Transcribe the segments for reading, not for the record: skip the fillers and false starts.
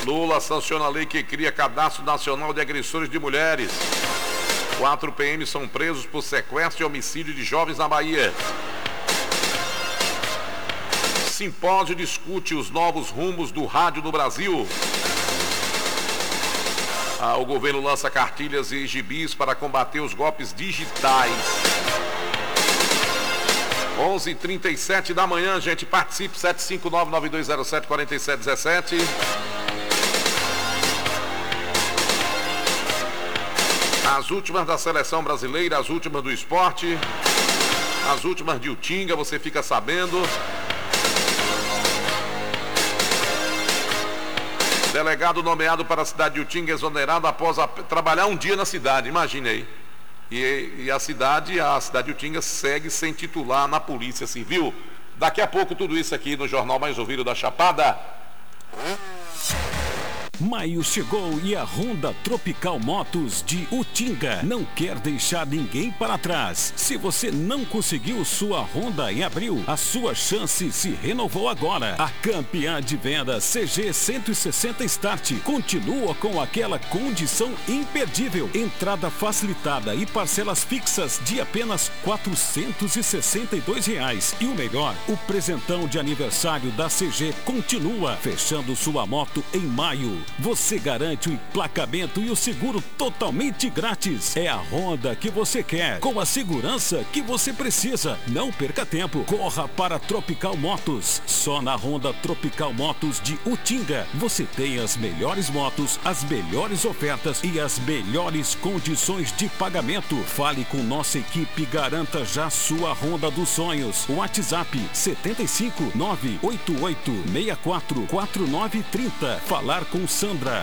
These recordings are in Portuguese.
Lula sanciona a lei que cria cadastro nacional de agressores de mulheres. 4 PMs são presos por sequestro e homicídio de jovens na Bahia. Simpósio discute os novos rumos do rádio no Brasil. O governo lança cartilhas e gibis para combater os golpes digitais. 11h37 da manhã, gente, participe, 759-9207-4717. As últimas da seleção brasileira, as últimas do esporte, as últimas de Utinga, você fica sabendo. Delegado nomeado para a cidade de Utinga exonerado após trabalhar um dia na cidade, imagine aí. E a cidade de Utinga segue sem titular na Polícia Civil. Daqui a pouco tudo isso aqui no Jornal Mais Ouvido da Chapada. Maio chegou e a Honda Tropical Motos de Utinga não quer deixar ninguém para trás. Se você não conseguiu sua Honda em abril, a sua chance se renovou agora. A campeã de venda CG 160 Start continua com aquela condição imperdível. Entrada facilitada e parcelas fixas de apenas R$ 462. E o melhor, o presentão de aniversário da CG continua, fechando sua moto em maio. Você garante o emplacamento e o seguro totalmente grátis. É a Honda que você quer, com a segurança que você precisa. Não perca tempo. Corra para Tropical Motos. Só na Honda Tropical Motos de Utinga você tem as melhores motos, as melhores ofertas e as melhores condições de pagamento. Fale com nossa equipe e garanta já sua Honda dos sonhos. WhatsApp 75 988 64 4930. Falar com Sandra.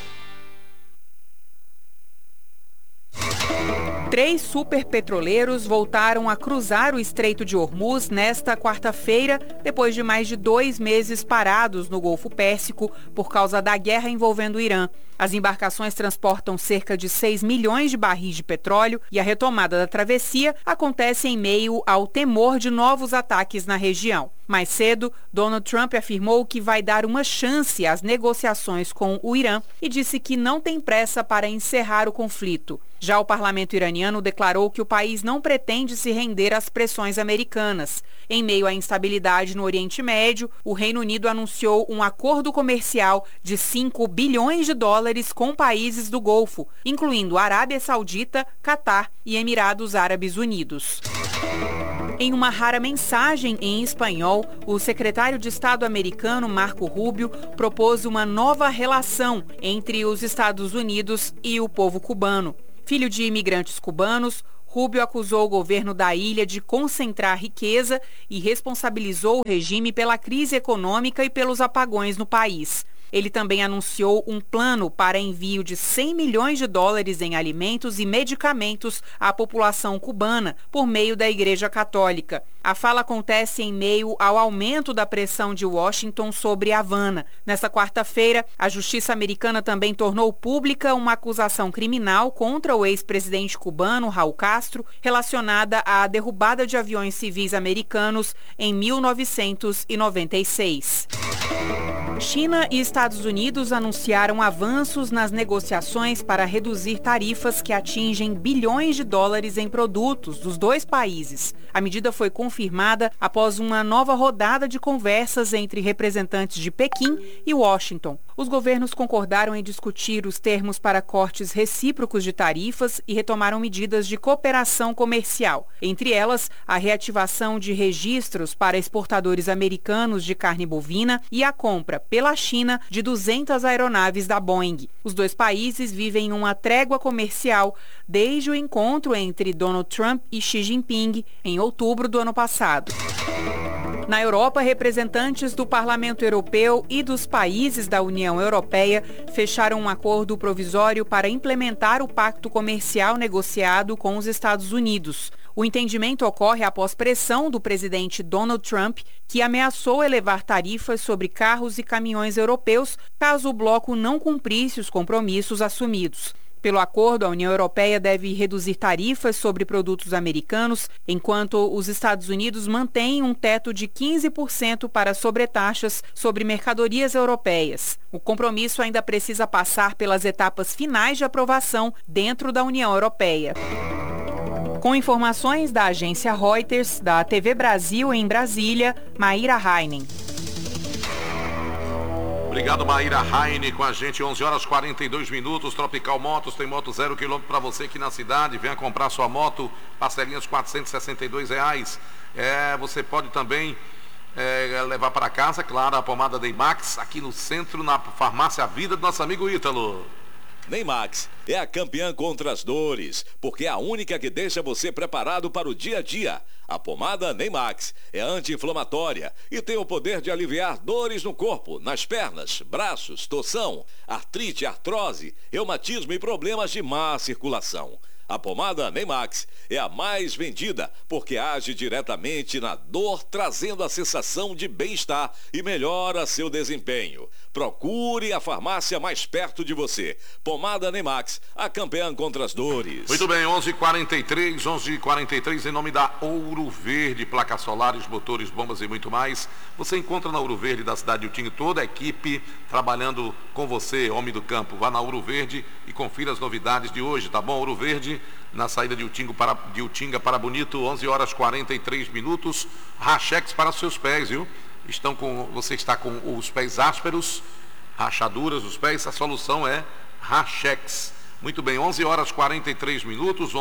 3 superpetroleiros voltaram a cruzar o Estreito de Hormuz nesta quarta-feira, depois de mais de 2 meses parados no Golfo Pérsico por causa da guerra envolvendo o Irã. As embarcações transportam cerca de 6 milhões de barris de petróleo e a retomada da travessia acontece em meio ao temor de novos ataques na região. Mais cedo, Donald Trump afirmou que vai dar uma chance às negociações com o Irã e disse que não tem pressa para encerrar o conflito. Já o parlamento iraniano declarou que o país não pretende se render às pressões americanas. Em meio à instabilidade no Oriente Médio, o Reino Unido anunciou um acordo comercial de 5 bilhões de dólares com países do Golfo, incluindo Arábia Saudita, Catar e Emirados Árabes Unidos. Em uma rara mensagem em espanhol, o secretário de Estado americano Marco Rubio propôs uma nova relação entre os Estados Unidos e o povo cubano. Filho de imigrantes cubanos, Rubio acusou o governo da ilha de concentrar riqueza e responsabilizou o regime pela crise econômica e pelos apagões no país. Ele também anunciou um plano para envio de 100 milhões de dólares em alimentos e medicamentos à população cubana por meio da Igreja Católica. A fala acontece em meio ao aumento da pressão de Washington sobre Havana. Nesta quarta-feira, a justiça americana também tornou pública uma acusação criminal contra o ex-presidente cubano Raul Castro, relacionada à derrubada de aviões civis americanos em 1996. China e Estados Unidos anunciaram avanços nas negociações para reduzir tarifas que atingem bilhões de dólares em produtos dos dois países. A medida foi confirmada após uma nova rodada de conversas entre representantes de Pequim e Washington. Os governos concordaram em discutir os termos para cortes recíprocos de tarifas e retomaram medidas de cooperação comercial. Entre elas, a reativação de registros para exportadores americanos de carne bovina e a compra pela China de 200 aeronaves da Boeing. Os dois países vivem uma trégua comercial desde o encontro entre Donald Trump e Xi Jinping em outubro do ano passado. Na Europa, representantes do Parlamento Europeu e dos países da União Europeia fecharam um acordo provisório para implementar o pacto comercial negociado com os Estados Unidos. O entendimento ocorre após pressão do presidente Donald Trump, que ameaçou elevar tarifas sobre carros e caminhões europeus caso o bloco não cumprisse os compromissos assumidos. Pelo acordo, a União Europeia deve reduzir tarifas sobre produtos americanos, enquanto os Estados Unidos mantêm um teto de 15% para sobretaxas sobre mercadorias europeias. O compromisso ainda precisa passar pelas etapas finais de aprovação dentro da União Europeia. Com informações da agência Reuters, da TV Brasil em Brasília, Maíra Heinen. Obrigado, Maíra Heine, com a gente, 11 horas 42 minutos, Tropical Motos, tem moto 0 km para você aqui na cidade, venha comprar sua moto, parcelinhas R$462. Você pode também levar para casa, claro, a pomada Neymax, aqui no centro, na farmácia Vida do nosso amigo Ítalo. Neymax é a campeã contra as dores, porque é a única que deixa você preparado para o dia a dia. A pomada Neymax é anti-inflamatória e tem o poder de aliviar dores no corpo, nas pernas, braços, torção, artrite, artrose, reumatismo e problemas de má circulação. A pomada Neymax é a mais vendida porque age diretamente na dor, trazendo a sensação de bem-estar e melhora seu desempenho. Procure a farmácia mais perto de você. Pomada Neymax, a campeã contra as dores. Muito bem, 11h43, em nome da Ouro Verde, placas solares, motores, bombas e muito mais. Você encontra na Ouro Verde da cidade de Utinga toda a equipe trabalhando com você, homem do campo. Vá na Ouro Verde e confira as novidades de hoje, tá bom? Ouro Verde, na saída de Utinga para Bonito, 11 horas 43 minutos. Rachex para seus pés, viu? Você está com os pés ásperos, rachaduras dos pés, a solução é Rachex. Muito bem, 11 horas 43 minutos,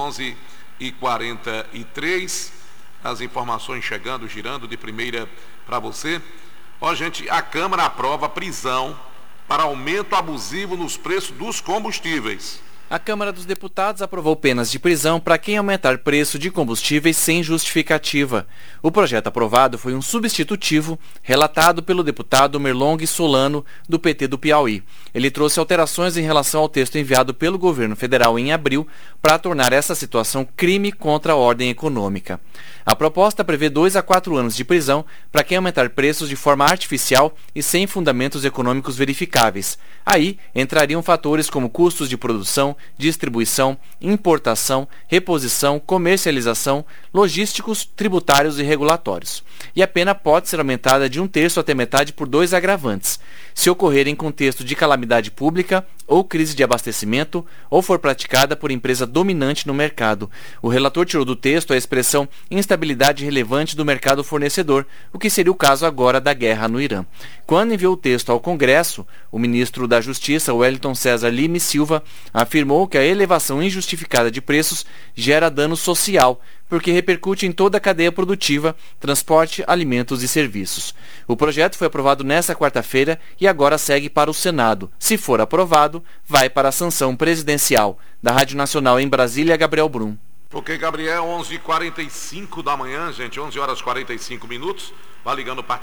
11h43, as informações chegando, girando de primeira para você. Ó, gente, a Câmara aprova prisão para aumento abusivo nos preços dos combustíveis. A Câmara dos Deputados aprovou penas de prisão para quem aumentar preço de combustíveis sem justificativa. O projeto aprovado foi um substitutivo relatado pelo deputado Merlong Solano, do PT do Piauí. Ele trouxe alterações em relação ao texto enviado pelo governo federal em abril para tornar essa situação crime contra a ordem econômica. A proposta prevê 2 a 4 anos de prisão para quem aumentar preços de forma artificial e sem fundamentos econômicos verificáveis. Aí entrariam fatores como custos de produção, distribuição, importação, reposição, comercialização, logísticos, tributários e regulatórios. E a pena pode ser aumentada de 1/3 até metade por 2 agravantes: se ocorrer em contexto de calamidade pública ou crise de abastecimento, ou for praticada por empresa dominante no mercado. O relator tirou do texto a expressão instabilidade relevante do mercado fornecedor, o que seria o caso agora da guerra no Irã. Quando enviou o texto ao Congresso, o ministro da Justiça, Wellington César Lime Silva, afirmou que a elevação injustificada de preços gera dano social, porque repercute em toda a cadeia produtiva, transporte, alimentos e serviços. O projeto foi aprovado nesta quarta-feira e agora segue para o Senado. Se for aprovado, vai para a sanção presidencial. Da Rádio Nacional em Brasília, Gabriel Brum. Ok, Gabriel, 11h45 da manhã, gente, 11 horas 45 minutos. Vai ligando para